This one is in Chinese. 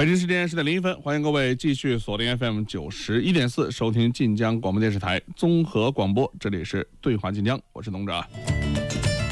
北京时间10:01，欢迎各位继续锁定 FM 91.4，收听晋江广播电视台综合广播，这里是对话晋江，我是董哲。